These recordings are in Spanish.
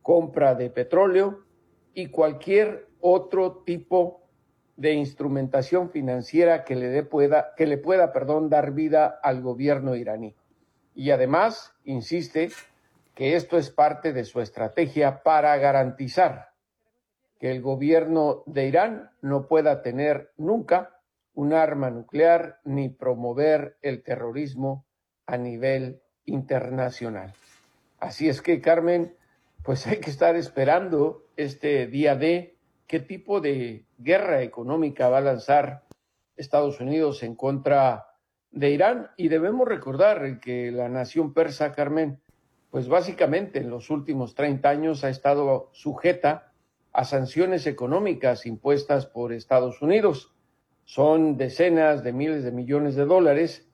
compra de petróleo y cualquier otro tipo de instrumentación financiera que le pueda dar vida al gobierno iraní. Y además insiste que esto es parte de su estrategia para garantizar que el gobierno de Irán no pueda tener nunca un arma nuclear ni promover el terrorismo a nivel internacional. Así es que, Carmen, pues hay que estar esperando este día D, qué tipo de guerra económica va a lanzar Estados Unidos en contra de Irán. Y debemos recordar que la nación persa, Carmen, pues básicamente en los últimos 30 años ha estado sujeta a sanciones económicas impuestas por Estados Unidos. Son decenas de miles de millones de dólares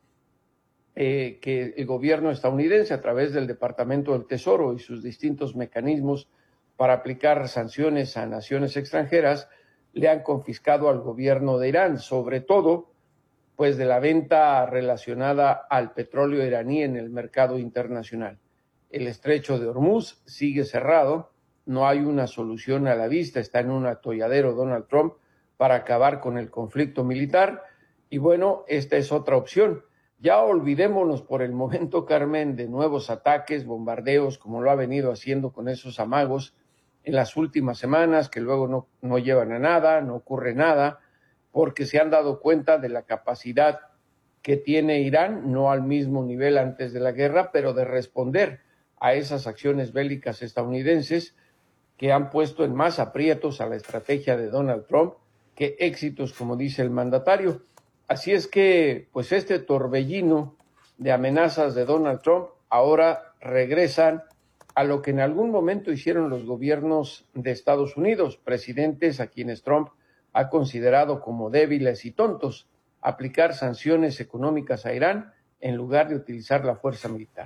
que el gobierno estadounidense, a través del Departamento del Tesoro y sus distintos mecanismos para aplicar sanciones a naciones extranjeras, le han confiscado al gobierno de Irán, sobre todo pues de la venta relacionada al petróleo iraní en el mercado internacional. El estrecho de Hormuz sigue cerrado, no hay una solución a la vista, está en un atolladero Donald Trump para acabar con el conflicto militar y bueno, esta es otra opción. Ya olvidémonos por el momento, Carmen, de nuevos ataques, bombardeos, como lo ha venido haciendo con esos amagos en las últimas semanas, que luego no llevan a nada, no ocurre nada, porque se han dado cuenta de la capacidad que tiene Irán, no al mismo nivel antes de la guerra, pero de responder a esas acciones bélicas estadounidenses que han puesto en más aprietos a la estrategia de Donald Trump que éxitos, como dice el mandatario. Así es que, pues este torbellino de amenazas de Donald Trump ahora regresan a lo que en algún momento hicieron los gobiernos de Estados Unidos, presidentes a quienes Trump ha considerado como débiles y tontos, aplicar sanciones económicas a Irán en lugar de utilizar la fuerza militar.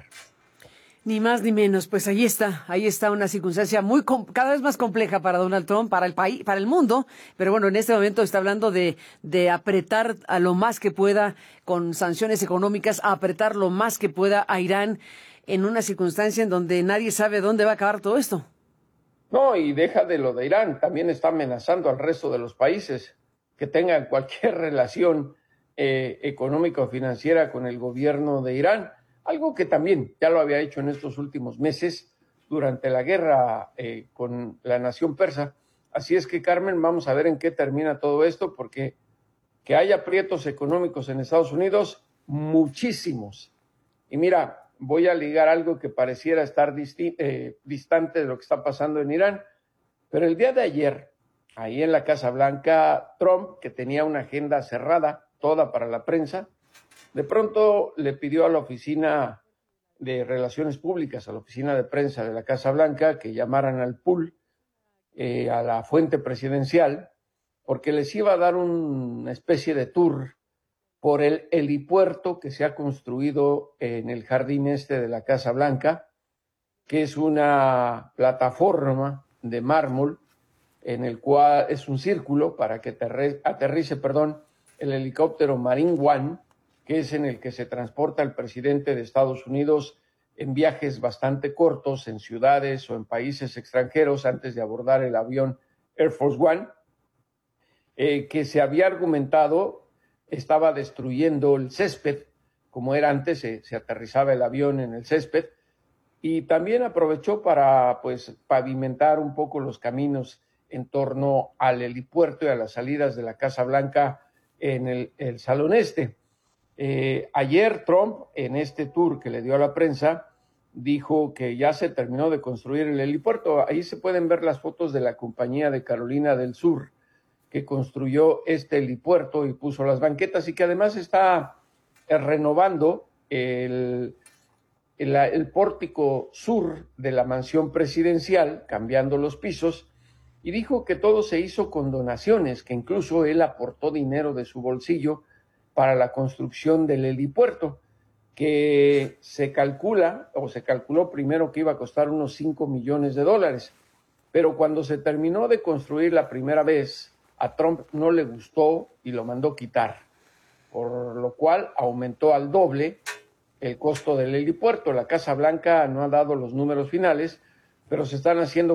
Ni más ni menos, pues ahí está una circunstancia cada vez más compleja para Donald Trump, para el país, para el mundo, pero bueno, en este momento está hablando de apretar a lo más que pueda con sanciones económicas, apretar lo más que pueda a Irán en una circunstancia en donde nadie sabe dónde va a acabar todo esto. No, y deja de lo de Irán, también está amenazando al resto de los países que tengan cualquier relación económica o financiera con el gobierno de Irán. Algo que también ya lo había hecho en estos últimos meses durante la guerra con la nación persa. Así es que, Carmen, vamos a ver en qué termina todo esto, porque que haya aprietos económicos en Estados Unidos, muchísimos. Y mira, voy a ligar algo que pareciera estar distante de lo que está pasando en Irán, pero el día de ayer, ahí en la Casa Blanca, Trump, que tenía una agenda cerrada, toda para la prensa, de pronto le pidió a la oficina de Relaciones Públicas, a la oficina de prensa de la Casa Blanca, que llamaran al pool, a la fuente presidencial, porque les iba a dar una especie de tour por el helipuerto que se ha construido en el jardín este de la Casa Blanca, que es una plataforma de mármol en el cual es un círculo para que aterrice el helicóptero Marine One, que es en el que se transporta el presidente de Estados Unidos en viajes bastante cortos, en ciudades o en países extranjeros, antes de abordar el avión Air Force One, que se había argumentado estaba destruyendo el césped, como era antes, se aterrizaba el avión en el césped, y también aprovechó para pavimentar un poco los caminos en torno al helipuerto y a las salidas de la Casa Blanca en el Salón Este. Ayer Trump, en este tour que le dio a la prensa, dijo que ya se terminó de construir el helipuerto. Ahí se pueden ver las fotos de la compañía de Carolina del Sur, que construyó este helipuerto y puso las banquetas y que además está renovando el pórtico sur de la mansión presidencial, cambiando los pisos, y dijo que todo se hizo con donaciones, que incluso él aportó dinero de su bolsillo para la construcción del helipuerto, que se calculó primero que iba a costar unos $5 millones, pero cuando se terminó de construir la primera vez, a Trump no le gustó y lo mandó quitar, por lo cual aumentó al doble el costo del helipuerto. La Casa Blanca no ha dado los números finales, pero se están haciendo